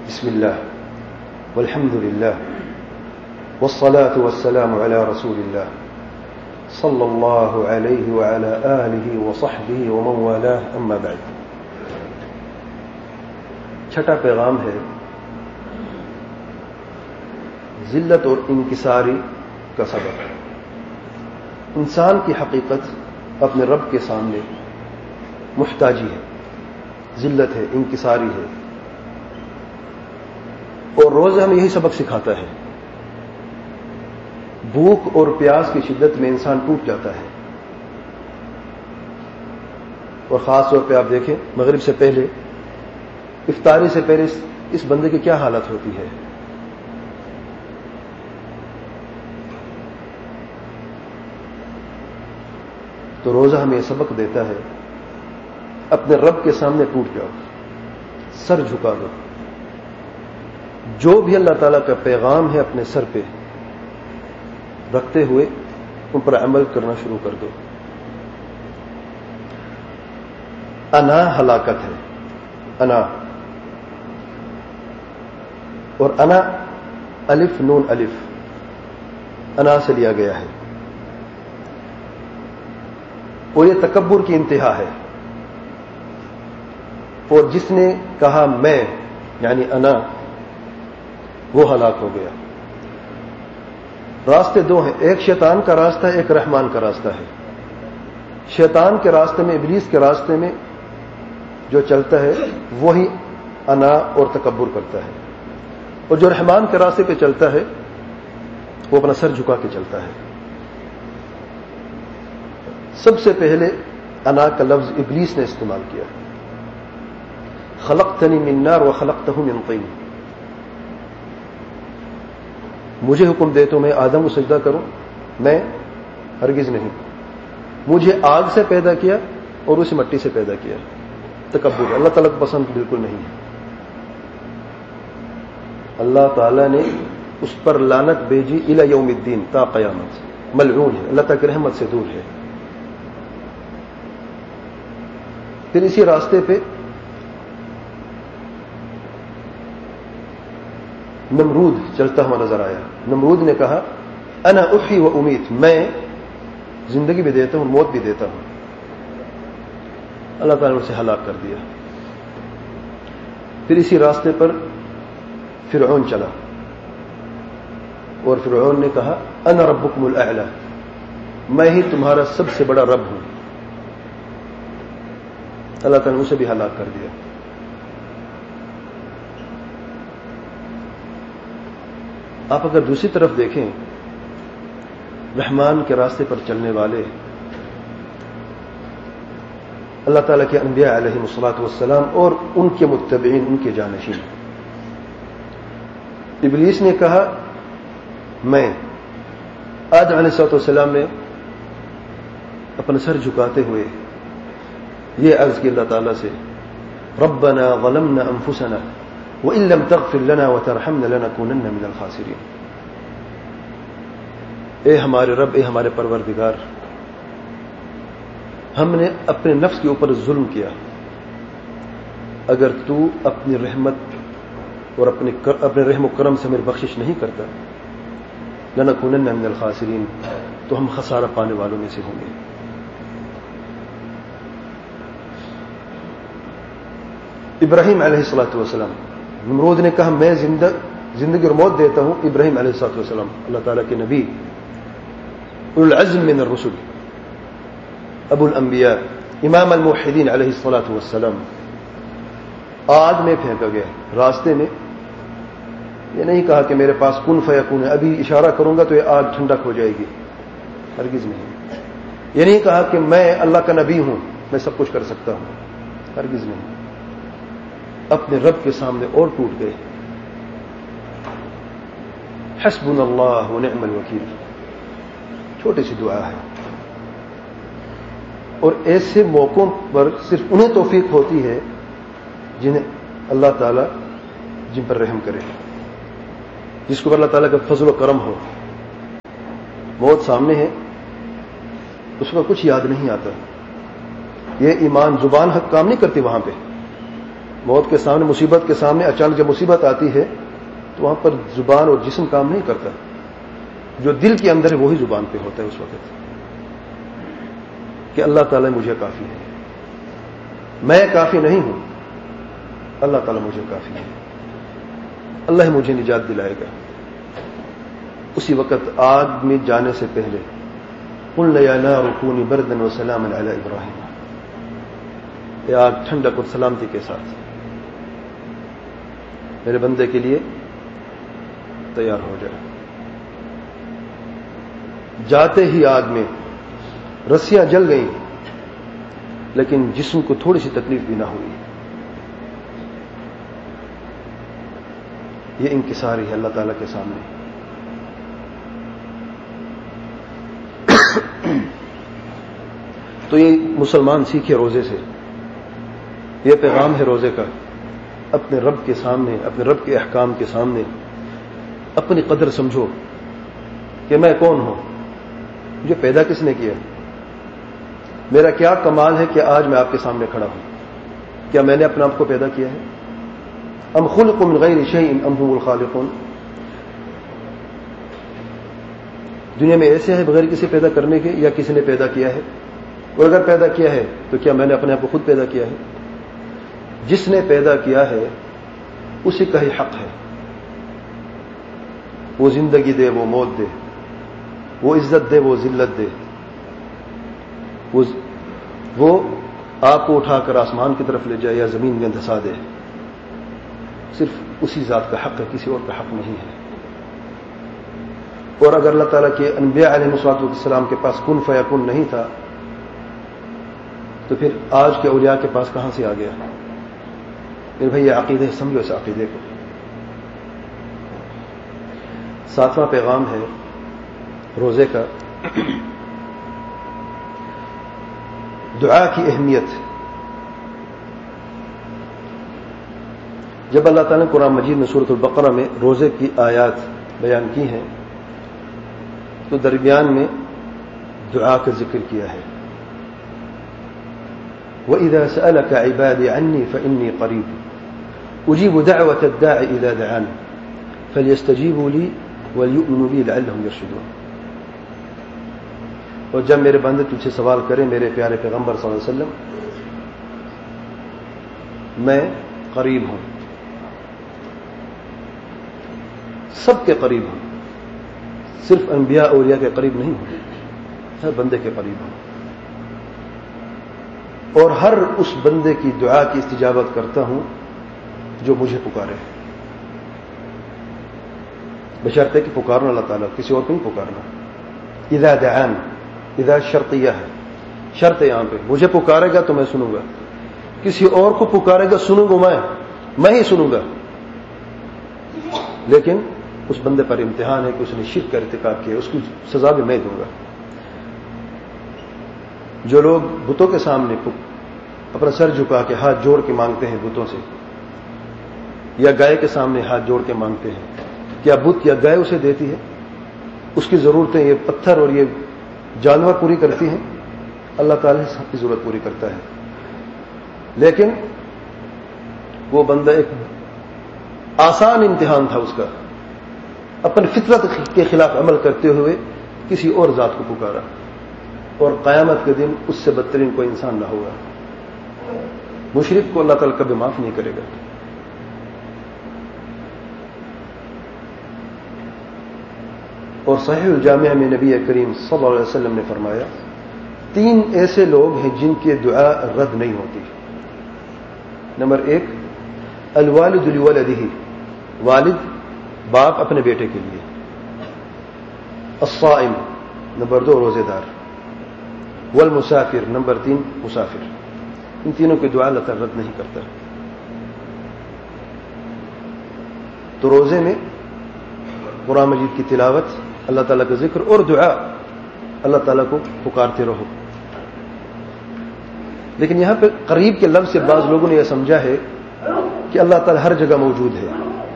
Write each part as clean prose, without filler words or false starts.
بسم الله والحمد لله والصلاة والسلام على رسول الله صلى الله عليه وعلى آله وصحبه ومن والاه أما بعد. چھٹا پیغام ہے ذلت اور انکساری کا سبب. انسان کی حقیقت اپنے رب کے سامنے محتاجی ہے، ذلت ہے، انکساری ہے، اور روزہ ہمیں یہی سبق سکھاتا ہے. بھوک اور پیاس کی شدت میں انسان ٹوٹ جاتا ہے، اور خاص طور پہ آپ دیکھیں مغرب سے پہلے، افطاری سے پہلے اس بندے کی کیا حالت ہوتی ہے. تو روزہ ہمیں سبق دیتا ہے اپنے رب کے سامنے ٹوٹ جاؤ، سر جھکا دو، جو بھی اللہ تعالیٰ کا پیغام ہے اپنے سر پہ رکھتے ہوئے ان پر عمل کرنا شروع کر دو. انا ہلاکت ہے، انا، اور انا الف نون الف انا سے لیا گیا ہے، اور یہ تکبر کی انتہا ہے. اور جس نے کہا میں یعنی انا، وہ ہلاک ہو گیا. راستے دو ہیں، ایک شیطان کا راستہ ہے، ایک رحمان کا راستہ ہے. شیطان کے راستے میں، ابلیس کے راستے میں جو چلتا ہے وہی انا اور تکبر کرتا ہے، اور جو رحمان کے راستے پہ چلتا ہے وہ اپنا سر جھکا کے چلتا ہے. سب سے پہلے انا کا لفظ ابلیس نے استعمال کیا. خلقتنی من نار وخلقتہ من طین، مجھے حکم دے تو میں آدم کو سجدہ کروں، میں ہرگز نہیں. مجھے آگ سے پیدا کیا اور اسے مٹی سے پیدا کیا. تکبر اللہ تعالیٰ کو پسند بالکل نہیں ہے. اللہ تعالیٰ نے اس پر لعنت بھیجی الی یوم الدین، تا قیامت، ملعون ہے، اللہ تعالیٰ کی رحمت سے دور ہے. پھر اسی راستے پہ نمرود چلتا ہوا نظر آیا. نمرود نے کہا انا احیی و امیت، میں زندگی بھی دیتا ہوں اور موت بھی دیتا ہوں. اللہ تعالیٰ نے اسے ہلاک کر دیا. پھر اسی راستے پر فرعون چلا، اور فرعون نے کہا انا ربکم الاعلی، میں ہی تمہارا سب سے بڑا رب ہوں. اللہ تعالیٰ نے اسے بھی ہلاک کر دیا. آپ اگر دوسری طرف دیکھیں، رحمان کے راستے پر چلنے والے اللہ تعالیٰ کے انبیاء علیہم الصلاۃ والسلام اور ان کے متبعین، ان کے جانشین. ابلیس نے کہا میں. آدم علیہ الصلاۃ والسلام نے اپنا سر جھکاتے ہوئے یہ عرض کی اللہ تعالیٰ سے، ربنا ظلمنا انفسنا وَإِن لَّمْ تَغْفِرْ لَنَا وَتَرْحَمْنَا لَنَكُونَنَّ مِنَ الْخَاسِرِينَ. اے ہمارے رب، اے ہمارے پروردگار، ہم نے اپنے نفس کے اوپر ظلم کیا، اگر تو اپنی رحمت اور اپنے رحم و کرم سے میری بخشش نہیں کرتا، لَنَكُونَنَّ مِنَ الْخَاسِرِينَ، تو ہم خسارہ پانے والوں میں سے ہوں گے. ابراہیم علیہ الصلاۃ والسلام، نمرود نے کہا میں زندگی اور موت دیتا ہوں. ابراہیم علیہ الصلوۃ والسلام اللہ تعالیٰ کے نبی، اولو العزم من الرسل، ابو الانبیاء، امام الموحدین علیہ الصلوۃ والسلام، آگ میں پھینکا گیا. راستے میں یہ نہیں کہا کہ میرے پاس کن فیکون ہے، ابھی اشارہ کروں گا تو یہ آگ ٹھنڈک ہو جائے گی، ہرگز نہیں. یہ نہیں کہا کہ میں اللہ کا نبی ہوں، میں سب کچھ کر سکتا ہوں، ہرگز نہیں. اپنے رب کے سامنے اور ٹوٹ گئے. حسبنا اللہ ونعم الوکیل، چھوٹی سی دعا ہے، اور ایسے موقعوں پر صرف انہیں توفیق ہوتی ہے جنہیں اللہ تعالیٰ جن پر رحم کرے، جس کو اللہ تعالیٰ کا فضل و کرم ہو. موت سامنے ہے، اس کا کچھ یاد نہیں آتا. یہ ایمان زبان حق کام نہیں کرتی وہاں پہ، موت کے سامنے، مصیبت کے سامنے اچانک جب مصیبت آتی ہے تو وہاں پر زبان اور جسم کام نہیں کرتا، جو دل کے اندر ہے وہی زبان پہ ہوتا ہے اس وقت کہ اللہ تعالیٰ مجھے کافی ہے، میں کافی نہیں ہوں، اللہ تعالیٰ مجھے کافی ہے، اللہ مجھے نجات دلائے گا۔ اسی وقت آگ میں جانے سے پہلے قلنا یا نار کونی بردا وسلاما علی ابراہیم، اے آگ ٹھنڈک اور سلامتی کے ساتھ میرے بندے کے لیے تیار ہو جائے۔ جاتے ہی آگ میں رسیاں جل گئیں لیکن جسم کو تھوڑی سی تکلیف بھی نہ ہوئی۔ یہ انکساری ہے اللہ تعالیٰ کے سامنے۔ تو یہ مسلمان سیکھے روزے سے، یہ پیغام ہے روزے کا، اپنے رب کے سامنے، اپنے رب کے احکام کے سامنے اپنی قدر سمجھو کہ میں کون ہوں، مجھے پیدا کس نے کیا، میرا کیا کمال ہے کہ آج میں آپ کے سامنے کھڑا ہوں، کیا میں نے اپنے آپ کو پیدا کیا ہے؟ ام خلقوا من غیر شیء ام هم الخالقون، دنیا میں ایسے ہے بغیر کسی پیدا کرنے کے یا کسی نے پیدا کیا ہے؟ اور اگر پیدا کیا ہے تو کیا میں نے اپنے آپ کو خود پیدا کیا ہے؟ جس نے پیدا کیا ہے اسی کا ہی حق ہے، وہ زندگی دے، وہ موت دے، وہ عزت دے، وہ ذلت دے، وہ آپ کو اٹھا کر آسمان کی طرف لے جائے یا زمین میں دھسا دے، صرف اسی ذات کا حق ہے، کسی اور کا حق نہیں ہے۔ اور اگر اللہ تعالیٰ کے انبیاء علیہ الصلوۃ والسلام کے پاس کن فیکن نہیں تھا تو پھر آج کے اولیاء کے پاس کہاں سے آ گیا؟ پھر بھائی یہ عقیدے سمجھو، اس عقیدے کو۔ ساتواں پیغام ہے روزے کا، دعا کی اہمیت۔ جب اللہ تعالیٰ نے قرآن مجید میں سورۃ البقرہ میں روزے کی آیات بیان کی ہیں تو درمیان میں دعا کا ذکر کیا ہے۔ وَإِذَا سَأَلَكَ عِبَادِي عَنِّي فَإِنِّي قَرِيبٌ أُجِيبُ دَعْوَةَ الدَّاعِ إِذَا دَعَانِ فَلْيَسْتَجِيبُوا لِي وَلْيُؤْمِنُوا بِي لَعَلَّهُمْ يَرْشُدُونَ۔ اور جب میرے بندے تجھ سے سوال کریں میرے پیارے پیغمبر صلی اللہ علیہ وسلم، میں قریب ہوں، سب کے قریب ہوں، صرف انبیاء اولیاء کے قریب نہیں ہوں، ہر بندے کے قریب ہوں، اور ہر اس بندے کی دعا کی استجابت کرتا ہوں جو مجھے پکارے، بشرطے کہ پکارنا اللہ تعالیٰ، کسی اور کو نہیں پکارنا۔ اذا دعان، اذا شرطیہ ہے، شرط یہاں پہ، مجھے پکارے گا تو میں سنوں گا، کسی اور کو پکارے گا سنوں گا میں ہی سنوں گا، لیکن اس بندے پر امتحان ہے کہ اس نے شرک کا ارتکاب کیا، اس کی سزا بھی میں دوں گا۔ جو لوگ بتوں کے سامنے اپنا سر جھکا کے ہاتھ جوڑ کے مانگتے ہیں بتوں سے، یا گائے کے سامنے ہاتھ جوڑ کے مانگتے ہیں، کیا بت یا گائے اسے دیتی ہے؟ اس کی ضرورتیں یہ پتھر اور یہ جانور پوری کرتی ہیں؟ اللہ تعالیٰ سب کی ضرورت پوری کرتا ہے، لیکن وہ بندہ ایک آسان امتحان تھا اس کا، اپنی فطرت کے خلاف عمل کرتے ہوئے کسی اور ذات کو پکارا، اور قیامت کے دن اس سے بدترین کوئی انسان نہ ہوگا۔ مشرک کو اللہ تعالیٰ کبھی معاف نہیں کرے گا۔ اور صحیح الجامعہ میں نبی کریم صلی اللہ علیہ وسلم نے فرمایا 3 ایسے لوگ ہیں جن کی دعا رد نہیں ہوتی۔ نمبر 1 الوالد لولدہ، والد باپ اپنے بیٹے کے لیے۔ الصائم، نمبر 2 روزے دار۔ والمسافر، نمبر 3 مسافر۔ ان تینوں کی دعا اللہ تعالیٰ رد نہیں کرتا۔ تو روزے میں قرآن مجید کی تلاوت، اللہ تعالیٰ کا ذکر اور دعا، اللہ تعالیٰ کو پکارتے رہو۔ لیکن یہاں پہ قریب کے لفظ سے بعض لوگوں نے یہ سمجھا ہے کہ اللہ تعالیٰ ہر جگہ موجود ہے،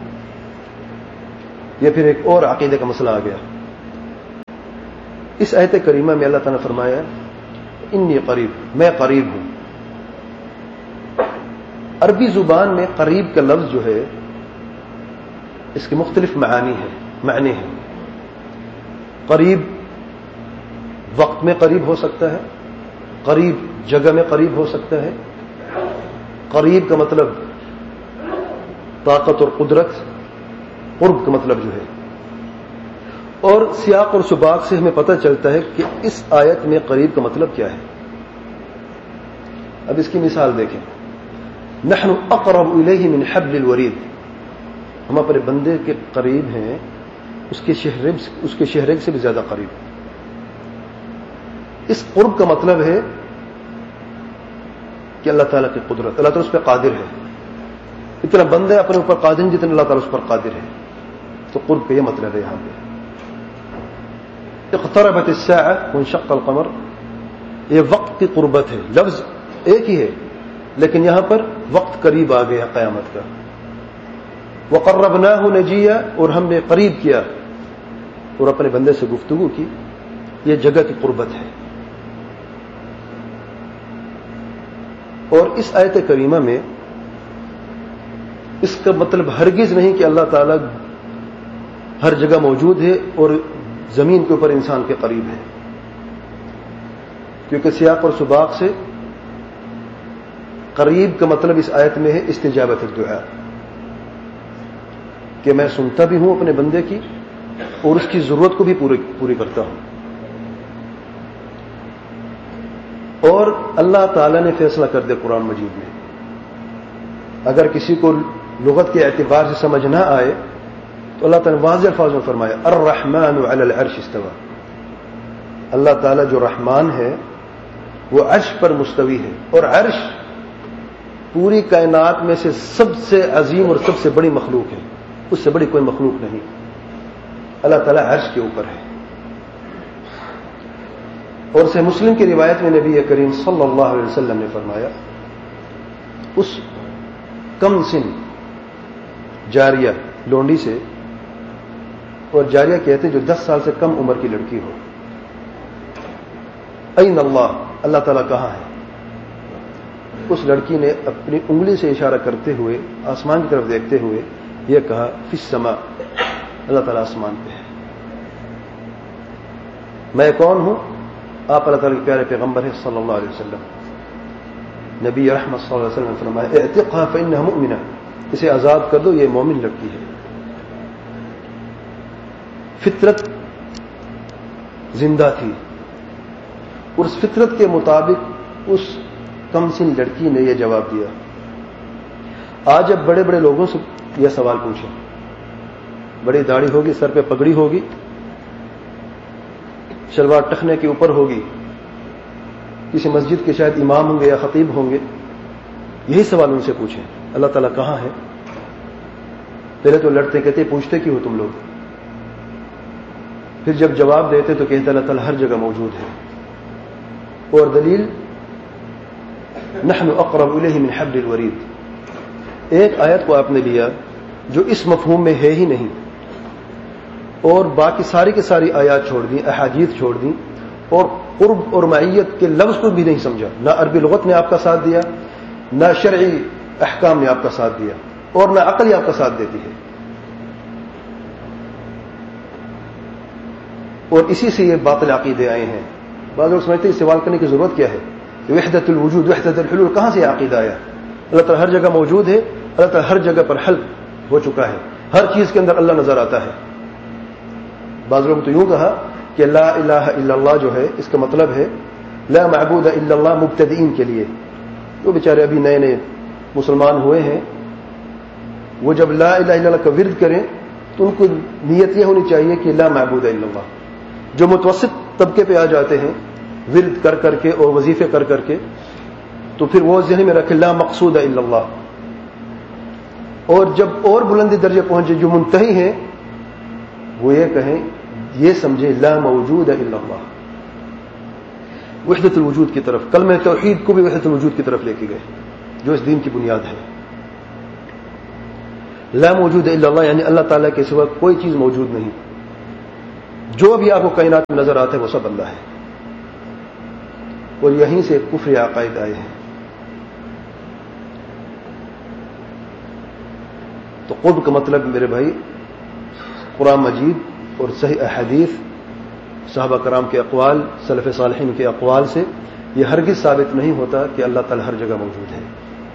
یہ پھر ایک اور عقیدے کا مسئلہ آ گیا۔ اس آیت کریمہ میں اللہ تعالیٰ نے فرمایا انی قریب، میں قریب ہوں، عربی زبان میں قریب کا لفظ جو ہے اس کے مختلف معنی ہیں. قریب وقت میں قریب ہو سکتا ہے، قریب جگہ میں قریب ہو سکتا ہے. قریب کا مطلب طاقت اور قدرت، قرب کا مطلب جو ہے. اور سیاق اور سباق سے ہمیں پتہ چلتا ہے کہ اس آیت میں قریب کا مطلب کیا ہے. اب اس کی مثال دیکھیں. نحن اقرب الیہ من حبل الورید، ہم اپنے بندے کے قریب ہیں اس کے شہرگ سے بھی زیادہ قریب. اس قرب کا مطلب ہے کہ اللہ تعالیٰ کی قدرت، اللہ تعالیٰ اس پہ قادر ہے. اتنا بندہ اپنے اوپر قادر نہیں جتنا اللہ تعالیٰ اس پر قادر ہے. تو قرب کا یہ مطلب ہے. یہاں پہ اقتربت الساعة وانشق القمر، یہ وقت کی قربت ہے. لفظ ایک ہی ہے لیکن یہاں پر وقت قریب آ گیا قیامت کا. وقربناہ نجیہ، اور ہم نے قریب کیا اور اپنے بندے سے گفتگو کی. یہ جگہ کی قربت ہے. اور اس آیت کریمہ میں اس کا مطلب ہرگز نہیں کہ اللہ تعالیٰ ہر جگہ موجود ہے اور زمین کے اوپر انسان کے قریب ہے، کیونکہ سیاق اور سباق سے قریب کا مطلب اس آیت میں ہے استجابت الدعاء، کہ میں سنتا بھی ہوں اپنے بندے کی اور اس کی ضرورت کو بھی پوری کرتا ہوں. اور اللہ تعالیٰ نے فیصلہ کر دیا قرآن مجید میں. اگر کسی کو لغت کے اعتبار سے سمجھ نہ آئے تو اللہ تعالیٰ نے واضح الفاظ میں فرمایا الرحمن علی العرش استوى. اللہ تعالیٰ جو رحمان ہے وہ عرش پر مستوی ہے، اور عرش پوری کائنات میں سے سب سے عظیم اور سب سے بڑی مخلوق ہے. اس سے بڑی کوئی مخلوق نہیں. اللہ تعالیٰ عرش کے اوپر ہے. اور سے مسلم کی روایت میں نبی کریم صلی اللہ علیہ وسلم نے فرمایا اس کم سن جاریہ لونڈی سے، اور جاریہ کہتے جو 10 سال سے کم عمر کی لڑکی ہو، این اللہ، اللہ تعالیٰ کہاں ہے؟ اس لڑکی نے اپنی انگلی سے اشارہ کرتے ہوئے آسمان کی طرف دیکھتے ہوئے یہ کہا فی السماء، اللہ تعالیٰ آسمان پہ ہے. میں کون ہوں؟ آپ اللہ تعالیٰ کے پیارے پیغمبر ہیں صلی اللہ علیہ وسلم. نبی رحمت صلی اللہ علیہ وسلم نے فرمایا اعتقها فإنها مؤمنہ، اسے آزاد کر دو، یہ مومن لڑکی ہے. فطرت زندہ تھی اور اس فطرت کے مطابق اس کم سن لڑکی نے یہ جواب دیا. آج جب بڑے بڑے لوگوں سے یہ سوال پوچھیں، بڑی داڑھی ہوگی، سر پہ پگڑی ہوگی، شلوار ٹخنے کے اوپر ہوگی، کسی مسجد کے شاید امام ہوں گے یا خطیب ہوں گے، یہی سوال ان سے پوچھیں اللہ تعالیٰ کہاں ہے؟ پہلے تو لڑتے کہتے پوچھتے کیوں ہو تم لوگ؟ پھر جب جواب دیتے تو کہتے اللہ تعالیٰ ہر جگہ موجود ہے. اور دلیل نحن اقرب الیہ من حبل الورید. ایک آیت کو آپ نے لیا جو اس مفہوم میں ہے ہی نہیں، اور باقی ساری کی ساری آیات چھوڑ دیں، احادیث چھوڑ دیں، اور قرب اور معیت کے لفظ کو بھی نہیں سمجھا. نہ عربی لغت نے آپ کا ساتھ دیا، نہ شرعی احکام نے آپ کا ساتھ دیا، اور نہ عقل ہی آپ کا ساتھ دیتی ہے. اور اسی سے یہ باطل عقیدے آئے ہیں. بعض لوگ سمجھتے ہیں سوال کرنے کی ضرورت کیا ہے، وحدت الوجود وحدت الحلول کہاں سے عقیدہ آیا؟ اللہ تعالیٰ ہر جگہ موجود ہے، اللہ تعالیٰ ہر جگہ پر حل ہو چکا ہے، ہر چیز کے اندر اللہ نظر آتا ہے. بعض لوگوں تو یوں کہا کہ لا الہ الا اللہ جو ہے اس کا مطلب ہے لا معبود الا اللہ مبتدئین کے لیے. جو بیچارے ابھی نئے نئے مسلمان ہوئے ہیں وہ جب لا الہ الا اللہ کا ورد کریں تو ان کو نیت یہ ہونی چاہیے کہ لا معبود الا اللہ. جو متوسط طبقے پہ آ جاتے ہیں ورد کر کر کے اور وظیفے کر کر کے، تو پھر وہ ذہن میں رکھے لا مقصود الا اللہ. اور جب اور بلندی درجے پہنچے جو منتہی ہیں وہ یہ کہیں، یہ سمجھے لا موجود الا اللہ. وحدت الوجود کی طرف، کلمہ توحید کو بھی وحدت الوجود کی طرف لے کے گئے جو اس دین کی بنیاد ہے. لا موجود الا اللہ یعنی اللہ تعالیٰ کے سوا کوئی چیز موجود نہیں. جو بھی آپ کو کائنات میں نظر آتا ہے وہ سب اللہ ہے. اور یہیں سے کفر عقائد آئے ہیں. تو قرب کا مطلب میرے بھائی قرآن مجید اور صحیح احادیث، صحابہ کرام کے اقوال، سلف صالحین کے اقوال سے یہ ہرگز ثابت نہیں ہوتا کہ اللہ تعالی ہر جگہ موجود ہے.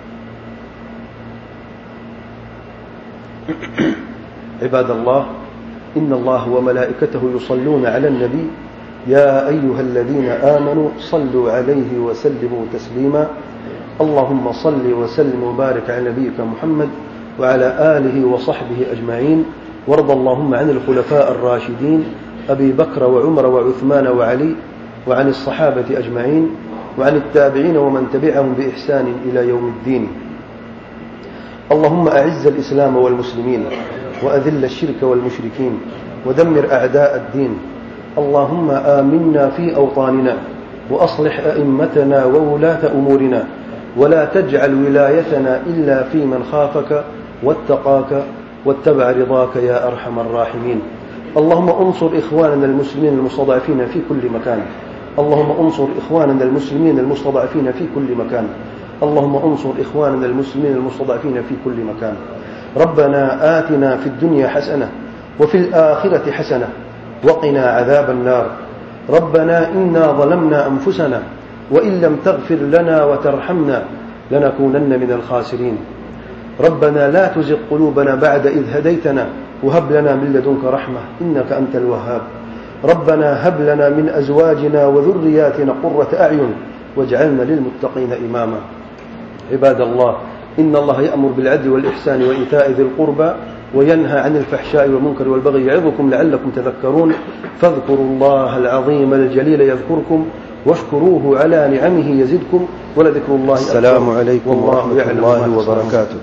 عباد اللہ ان اللہ وملائکتہ یصلون علی النبی یا ایها الذین آمنوا صلوا علیہ وسلموا تسلیما اللهم صل وسلم وبارك على نبيك محمد وعلى آله وصحبه أجمعين وارض اللهم عن الخلفاء الراشدين أبي بكر وعمر وعثمان وعلي وعن الصحابة أجمعين وعن التابعين ومن تبعهم بإحسان إلى يوم الدين. اللهم أعز الإسلام والمسلمين وأذل الشرك والمشركين ودمر أعداء الدين. اللهم آمنا في أوطاننا وأصلح أئمتنا وولاة أمورنا ولا تجعل ولايتنا إلا في من خافك واتقاك واتبع رضاك يا أرحم الراحمين. اللهم انصر إخواننا المسلمين المستضعفين في كل مكان. اللهم انصر إخواننا المسلمين المستضعفين في كل مكان. اللهم انصر إخواننا المسلمين المستضعفين في كل مكان. ربنا آتنا في الدنيا حسنة وفي الآخرة حسنة وقنا عذاب النار. ربنا إنا ظلمنا أنفسنا وإن لم تغفر لنا وترحمنا لنكونن من الخاسرين. ربنا لا تزغ قلوبنا بعد إذ هديتنا وهب لنا من لدنك رحمة إنك أنت الوهاب. ربنا هب لنا من أزواجنا وذرياتنا قرة أعين واجعلنا للمتقين إماما. عباد الله إن الله يأمر بالعدل والإحسان وإيتاء ذي القربى وينهى عن الفحشاء والمنكر والبغي يعظكم لعلكم تذكرون. فاذكروا الله العظيم الجليل يذكركم واشكروه على نعمه يزدكم ولذكر الله أكبر. السلام عليكم ورحمة الله وبركاته.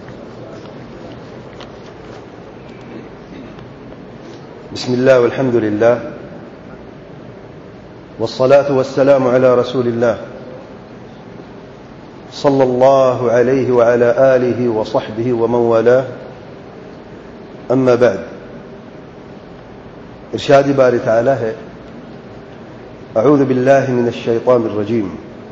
بسم الله والحمد لله والصلاة والسلام على رسول الله صلى الله عليه وعلى آله وصحبه ومن والاه. أما بعد، ارشاد باری تعالی ہے أعوذ بالله من الشيطان الرجيم.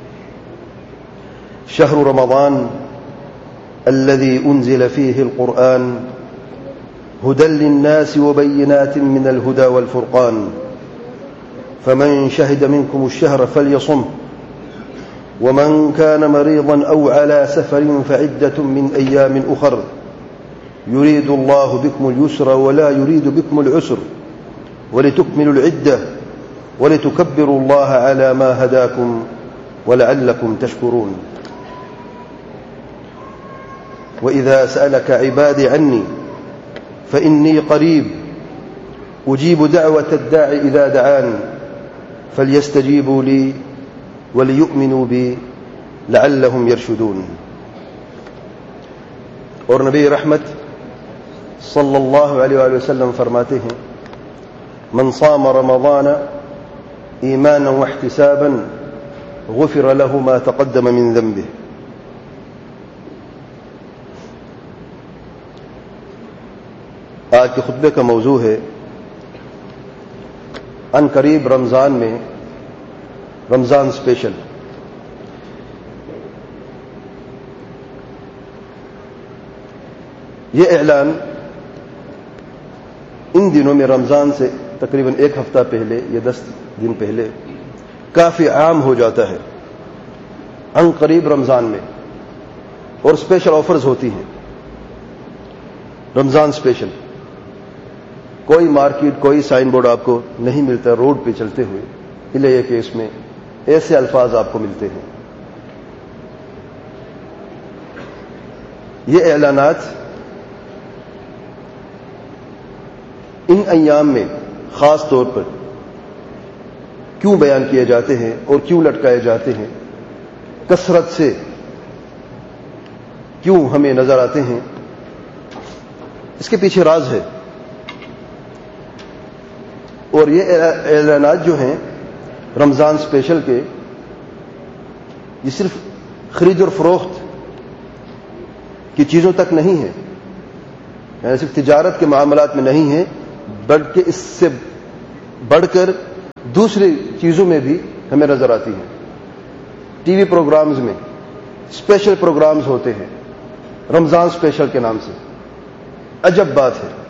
شهر رمضان الذي أنزل فيه القرآن هدى للناس وبينات من الهدى والفرقان فمن شهد منكم الشهر فليصمه ومن كان مريضا أو على سفر فعدة من أيام أخر يريد الله بكم اليسر ولا يريد بكم العسر ولتكملوا العدة ولتكبروا الله على ما هداكم ولعلكم تشكرون. وإذا سألك عبادي عني فإني قريب أجيب دعوة الداع إذا دعان فليستجيبوا لي وليؤمنوا بي لعلهم يرشدون. اور نبی رحمت صلی اللہ علیہ وآلہ وسلم فرماتے ہیں من صام رمضان ایمانا واحتسابا غفر له ما تقدم من ذنبه. آج کے خطبے کا موضوع ہے ان قریب رمضان میں رمضان اسپیشل. یہ اعلان ان دنوں میں رمضان سے تقریباً ایک ہفتہ پہلے یا 10 دن پہلے کافی عام ہو جاتا ہے. ان قریب رمضان میں اور اسپیشل آفرز ہوتی ہیں. رمضان اسپیشل کوئی مارکیٹ کوئی سائن بورڈ آپ کو نہیں ملتا روڈ پہ چلتے ہوئے الا یہ کہ اس میں ایسے الفاظ آپ کو ملتے ہیں. یہ اعلانات ان ایام میں خاص طور پر کیوں بیان کیے جاتے ہیں اور کیوں لٹکائے جاتے ہیں، کثرت سے کیوں ہمیں نظر آتے ہیں، اس کے پیچھے راز ہے. اور یہ اعلانات جو ہیں رمضان اسپیشل کے، یہ صرف خرید اور فروخت کی چیزوں تک نہیں ہے، یعنی صرف تجارت کے معاملات میں نہیں ہے، بلکہ اس سے بڑھ کر دوسری چیزوں میں بھی ہمیں نظر آتی ہیں. ٹی وی پروگرامز میں اسپیشل پروگرامز ہوتے ہیں رمضان اسپیشل کے نام سے. عجب بات ہے.